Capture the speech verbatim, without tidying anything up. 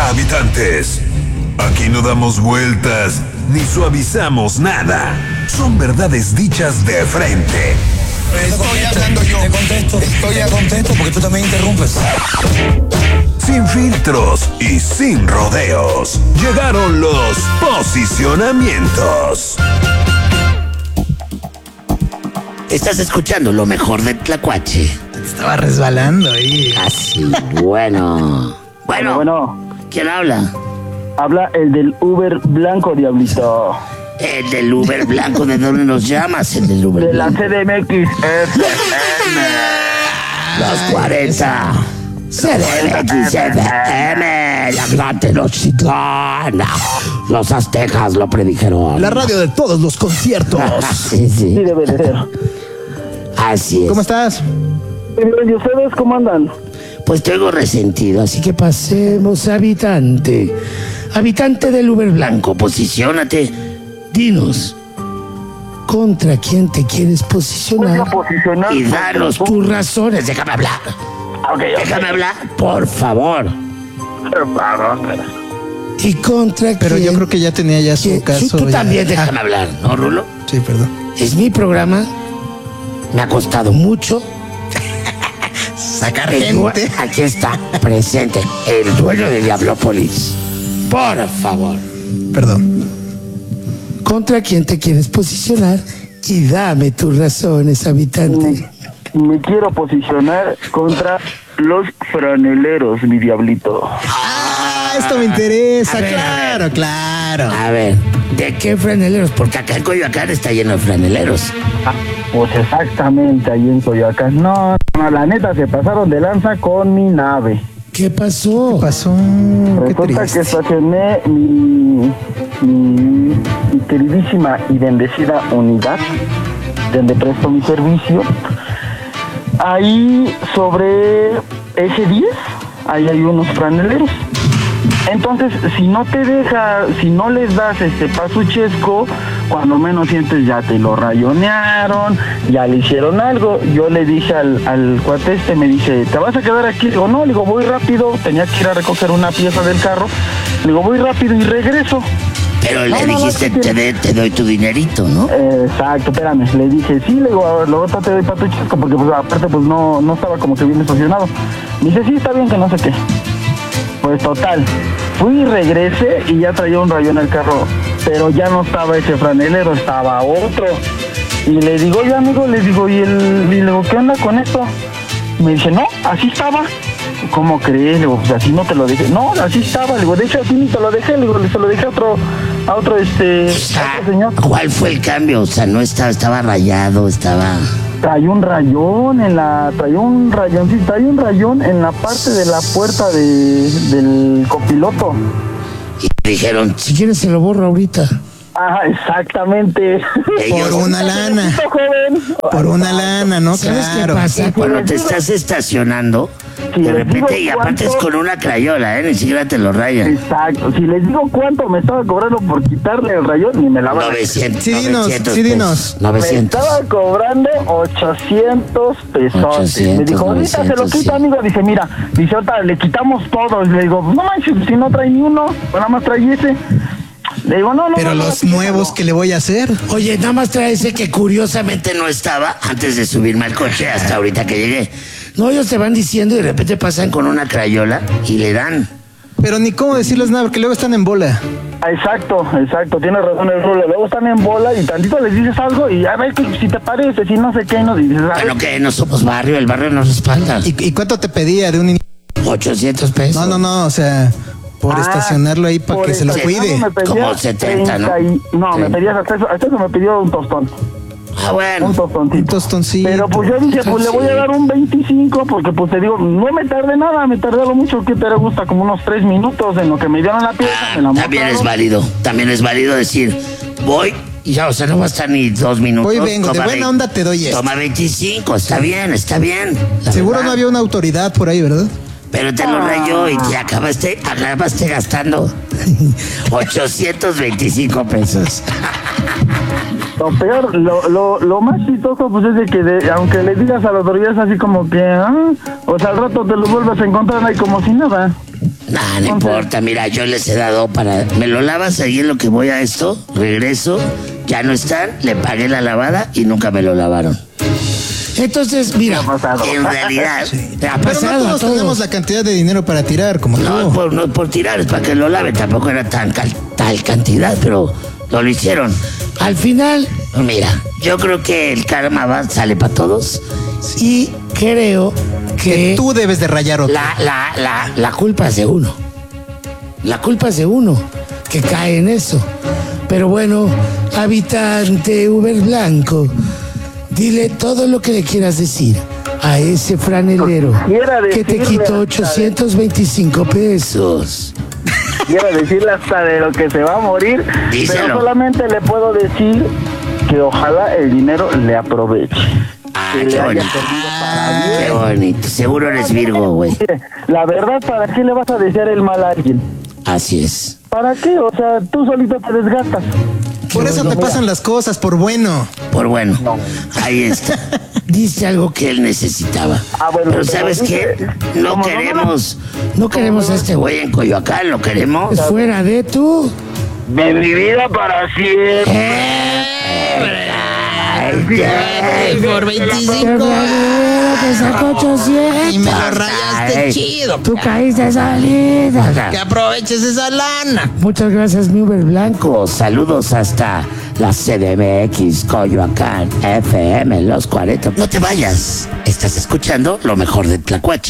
Habitantes, aquí no damos vueltas ni suavizamos nada. Son verdades dichas de frente. Estoy hablando yo. Te contesto. Estoy a contesto porque tú también interrumpes. Sin filtros y sin rodeos. Llegaron los posicionamientos. Estás escuchando lo mejor de Tlacuache. Te estaba resbalando ahí. Así, bueno. Bueno, Bueno, ¿quién habla? habla el del Uber blanco, Diablito. El del Uber blanco. ¿De dónde nos llamas? El del Uber De la blanco. C D M X F M. Los cuarenta. C D M X F M. La gran Tenochtitlán. Los aztecas lo predijeron. La radio de todos los conciertos. Sí, sí. Sí, debe de ser. Así es. ¿Cómo estás? ¿Y ustedes cómo andan? Pues te oigo resentido, así que pasemos, habitante. Habitante del Uber blanco, posiciónate. Dinos, ¿contra quién te quieres posicionar? Voy a posicionar- Y danos tus razones. Déjame hablar. Ok, ok. Déjame hablar, por favor. Perdón. ¿Y contra Pero quién? yo creo que ya tenía ya su ¿Quién? caso. Sí, tú ya. también déjame Ah, hablar, ¿no, Rulo? sí, perdón. Es mi programa. Me ha costado mucho. Sacar El due- gente. Aquí está, presente, el dueño de Diablópolis. Por favor. Perdón. ¿Contra quién te quieres posicionar? Y dame tus razones, habitante. Me, me quiero posicionar contra los franeleros, mi Diablito. Ah, esto me interesa. A ver, a claro, ver. claro. A ver, ¿de qué franeleros? Porque acá en Coyoacán está lleno de franeleros. Ah, pues exactamente, ahí en Coyoacán. No, no, la neta, se pasaron de lanza con mi nave. ¿Qué pasó? ¿Qué pasó? Qué Resulta que triste. estacioné mi, mi, mi queridísima y bendecida unidad donde presto mi servicio. Ahí sobre ese diez, ahí hay unos franeleros. Entonces, si no te deja, si no les das este pasuchesco, cuando menos sientes ya te lo rayonearon, ya le hicieron algo. Yo le dije al, al cuate este, me dice, ¿te vas a quedar aquí? Le digo, no, le digo, voy rápido, tenía que ir a recoger una pieza del carro. Le digo, voy rápido y regreso. Pero le No, no, no, dijiste, sí, te, de- te doy tu dinerito, ¿no? Eh, exacto, espérame, le dije, sí, le digo, a ver, luego te doy patuchesco, porque pues aparte pues no, no estaba como que bien estacionado. Me dice, sí, está bien, que no sé qué. Pues total, fui y regresé y ya traía un rayón el carro, pero ya no estaba ese franelero, estaba otro. Y le digo, oye amigo, le digo, ¿y el, y le digo, qué onda con esto? Me dice, no, así estaba. ¿Cómo crees? Le digo, pues así no te lo dejé. No, así estaba, le digo, de hecho a ti ni te lo dejé, le digo, se lo dejé a otro, a otro este, a otro señor. ¿Cuál fue el cambio? O sea, no estaba, estaba rayado, estaba... Traía un rayón en la, traía un rayón, sí, traía un rayón en la parte de la puerta de, del copiloto. Y dijeron, si quieres se lo borro ahorita. Ajá, exactamente. Ellos- Por una lana. joven. Por una lana, ¿no? ¿Sabes Claro. qué pasa? Cuando te estás estacionando, Si de les digo repente, y aparte es cuánto- con una crayola, ¿eh? Ni siquiera te lo rayan. Exacto. Si les digo cuánto me estaba cobrando por quitarle el rayón, ni me la van a... novecientos. Sí, dinos, novecientos sí, pesos. dinos. Me novecientos. estaba cobrando ochocientos pesos. ochocientos, Me dijo, ahorita se lo novecientos, quita, sí. amigo. Dice, mira, dice, ahorita le quitamos todos. Le digo, no manches, si no trae ni uno, pues nada más trae ese. Le digo, no, no. Pero no, no, los sí, nuevos, no. ¿qué le voy a hacer? Oye, nada más trae ese que curiosamente no estaba antes de subirme al coche hasta ahorita que llegué. No, ellos te van diciendo y de repente pasan con una crayola y le dan. Pero ni cómo decirles nada, porque luego están en bola. Exacto, exacto, tiene razón el Rulo. Luego están en bola y tantito les dices algo y a ver que si te parece, si no sé qué, no dices, ¿sabes? Bueno, que no somos barrio, el barrio nos respalda. ¿Y, y cuánto te pedía de un inicio? ochocientos pesos. No, no, no, o sea, por Ah, estacionarlo ahí para por que se lo estacionarlo cuide. me pedía Como setenta, ¿no? treinta y- No, me Sí. pedías hasta eso, hasta eso me pidió un tostón, Ah, bueno. un tostoncito. Un tostoncito. Pero pues yo dije, pues le voy a dar un veinticinco, porque pues te digo, no me tardé nada, me tardé lo mucho que te gusta, como unos tres minutos en lo que me dieron la pieza, Ah, me la también es mostraron. válido. También es válido decir, voy y ya, o sea, no va a estar ni dos minutos. Voy y vengo, de toma buena veinte. onda te doy esto. Toma veinticinco, está bien, está bien. la Seguro verdad. no había una autoridad por ahí, ¿verdad? Pero te lo rayó y te acabaste, acabaste gastando ochocientos veinticinco pesos. Lo peor, lo, lo, lo más chistoso pues es de que de- aunque le digas a las autoridades así como que, ah, o sea al rato te lo vuelves a encontrar ahí como si nada. Nah, no importa, mira, yo les he dado para... Me lo lavas ahí en lo que voy a esto, regreso, ya no están, le pagué la lavada y nunca me lo lavaron. Entonces, mira, en realidad, sí. ha Pero pasado no todos a todos. tenemos la cantidad de dinero para tirar, como No, tú. por, no por tirar, es para que lo laven, tampoco era tan cal, tal cantidad, pero lo, lo hicieron. Al final, mira, yo creo que el karma va, sale para todos y creo que, Que tú debes de rayar otro. la, la, la, la culpa es de uno. La culpa es de uno que cae en eso. Pero bueno, habitante Uber Blanco, dile todo lo que le quieras decir a ese franelero Quisiera que te decirle quitó hasta ochocientos veinticinco pesos. Quiero decirle hasta de lo que se va a morir, Díselo. pero solamente le puedo decir que ojalá el dinero le aproveche. Ah, Que le qué haya bonito. servido para bien. Qué bonito. Seguro eres Virgo, güey. Mire, la verdad, ¿para qué le vas a desear el mal a alguien? Así es. ¿Para qué? O sea, tú solito te desgastas. Por eso te pasan las cosas, por bueno. Por bueno, ahí está. Dice algo que él necesitaba. Ah, bueno, pero pero ¿sabes dice- qué? No como queremos, no queremos a este güey en Coyoacán, lo queremos fuera de tu... De mi vida para siempre. Por veinticinco. Te sacó ochocientos. Y me lo rayaste Ay, chido. Tú caíste salida. Que aproveches esa lana. Muchas gracias, mi Uber Blanco. Saludos hasta la C D M X, Coyoacán, F M, Los cuarenta. No te vayas. Estás escuchando lo mejor de Tlacuache.